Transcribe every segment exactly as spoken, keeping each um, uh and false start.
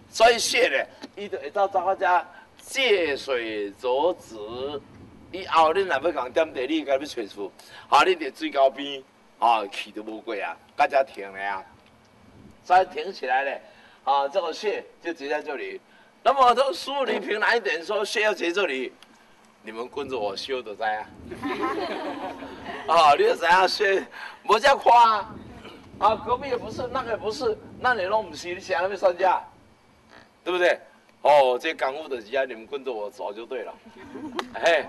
所以穴咧，伊就会走走到遮借水佐止。以后恁若要共点地，你该要找厝，啊，你伫水沟边，啊，气都无过啊，到遮停咧啊。所以停起来咧，啊，这个穴就结在这里。那么这个苏黎平哪一点说穴要结这里？你们跟着我修就知啊。啊，你就知影穴无遮宽啊。啊，隔壁也不是，那个也不是，那你拢不是，你想那边算价，对不对？哦，这感悟的几啊，你们跟着我走就对了。嘿，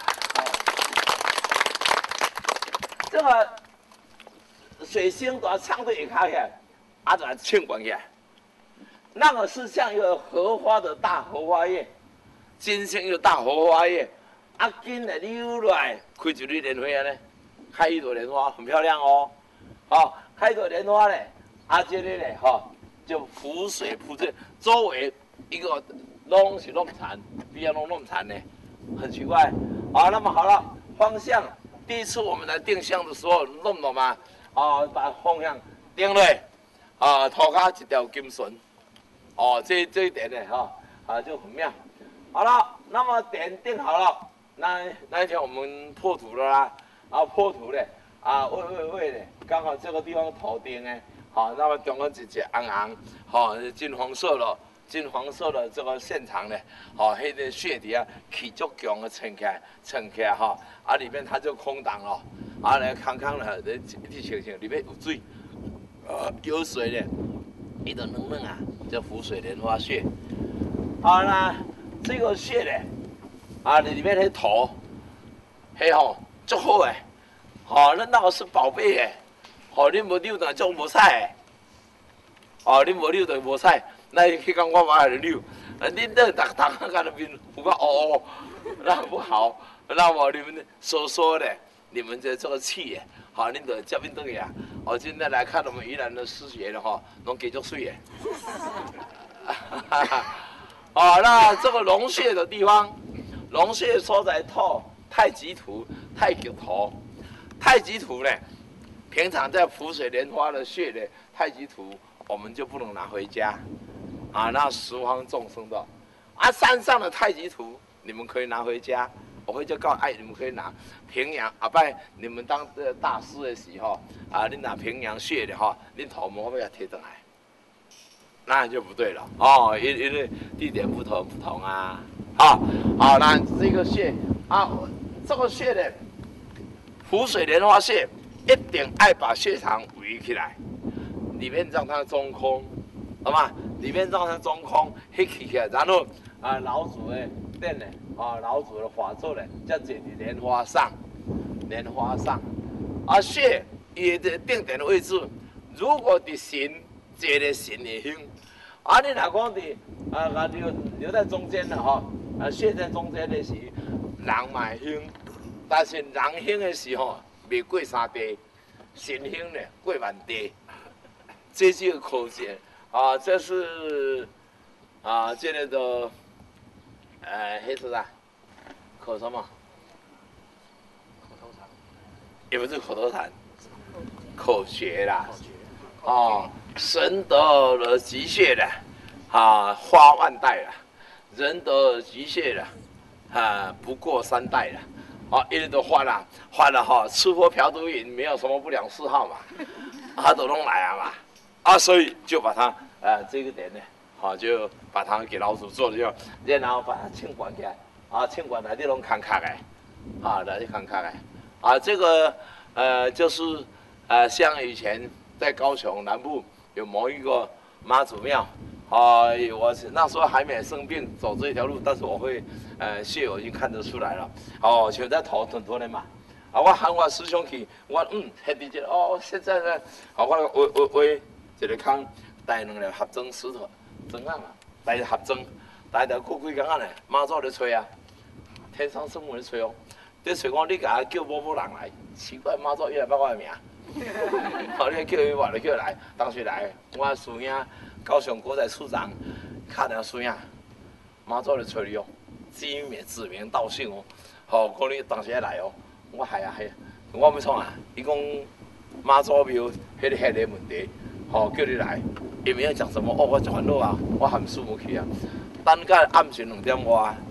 这个水星都要唱对开起来，啊，就唱关起来。那个是像一个荷花的大荷花叶，金星一个大荷花叶，啊，紧的溜落来，开一朵莲花呢，开一朵莲花，很漂亮哦。哦，开一朵莲花呢，啊，这里呢，哈、哦，就浮水铺这周围一个拢是弄残，比较弄弄残呢，很奇怪。好，那么好了，方向，第一次我们来定向的时候，弄懂吗？啊，把方向定对，啊，头卡一条金绳。哦，这这一点呢，哈、哦，啊就很妙。好了，那么点定好了，那那一天我们破土了啦，啊破土呢，啊喂喂喂呢，刚好这个地方头顶呢，好、哦，那么中间一只红红，好、哦，金黄色的，金黄色的这个现场呢，好、哦，迄个血底啊气足强的撑起来，撑起来哈，啊里面它就空档了，啊来康康的，你你想想里面有水，呃有水呢。伊就嫩嫩啊，叫浮水莲花穴。好啦，这个穴呢，啊，里面的头，嘿吼，足好诶，吼、哦，恁那个是宝贝诶，吼、哦，恁无溜就足无彩诶，哦，恁无溜就无彩，那迄讲我买来溜，啊，恁这逐逐个那边有个哦，那不好，那么你们说说的，你们的这个气耶。好，恁就接边倒去啊！哦，今天来看我们宜兰的师爷了哈，拢继续水耶。好，那这个龙穴的地方，龙穴所在土太极图、太极图、太极图呢，平常在浮水莲花的穴呢，太极图我们就不能拿回家，啊，那十方众生的，啊，山上的太极图你们可以拿回家。我会就告诉哎，你们可以拿平阳阿拜，你们当这大师的时候啊，你拿平阳穴的哈，你头毛要贴上来，那就不对了哦，因因为地点不同不同啊，好，好，那这个穴啊，这个穴呢，浮水莲花穴一定爱把穴场围起来，里面让它中空，好吗？里面让它中空，黑起起来，然后啊，老祖的殿呢。啊，老祖的法座呢，叫坐伫莲花上，莲花上，啊穴也的定点的位置，如果伫神，坐咧神会香，啊你若讲伫啊啊留留在中间的哈，啊穴在中间的时，人嘛会香，但是人香的时候未过三地，神香呢过万地，这就可见啊，这是啊这个的。呃，黑是啥？口什么？口头禅？也不是口头禅，口诀啦。哦，神得了极穴的，啊，花万代了；人得了极穴的，啊，不过三代了。哦，一直都换了，换了哈，吃喝嫖赌饮没有什么不良嗜好嘛，他都弄来啊嘛，啊，所以就把它呃这个点呢。好，就把它给老鼠做了，就然后把它清管起来，啊，清管来这种看看哎，啊，来这看看哎，啊，这个呃就是呃像以前在高雄南部有某一个妈祖庙，啊，我那时候还没生病走这条路，但是我会呃穴我已经看得出来了，哦，就在头很多人嘛，啊，我喊我师兄去，我嗯，黑弟姐哦，现在呢，啊，我喂喂喂一个坑带两个合增石头。针啊嘛，大家合针，大家过几工啊呢，妈祖咧吹啊，天上圣母咧吹哦，咧吹讲你甲叫某某人来，奇怪妈祖原来捌我的名，好你叫伊话就叫来，当时来，我师兄高雄国财处长看了师兄，妈祖咧吹你哦，指名指名道姓哦，好讲你当时来哦，我系啊系啊，我要创啊，伊讲妈祖庙迄个迄个问题，好叫你来。 也没有讲什么哦，我就烦恼啊，我含树木去啊。等到暗时两点外，